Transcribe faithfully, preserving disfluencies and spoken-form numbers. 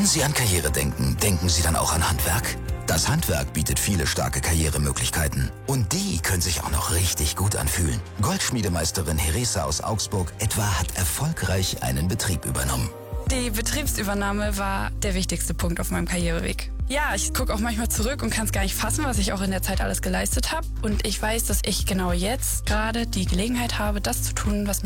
Wenn Sie an Karriere denken, denken Sie dann auch an Handwerk? Das Handwerk bietet viele starke Karrieremöglichkeiten. Und die können sich auch noch richtig gut anfühlen. Goldschmiedemeisterin Heresa aus Augsburg etwa hat erfolgreich einen Betrieb übernommen. Die Betriebsübernahme war der wichtigste Punkt auf meinem Karriereweg. Ja, ich gucke auch manchmal zurück und kann es gar nicht fassen, was ich auch in der Zeit alles geleistet habe. Und ich weiß, dass ich genau jetzt gerade die Gelegenheit habe, das zu tun, was mich